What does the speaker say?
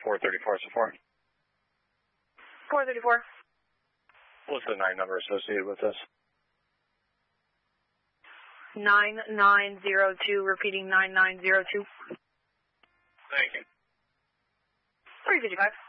434 support. 434. What's the 9 number associated with this? 9902, repeating 9902. Thank you. 355.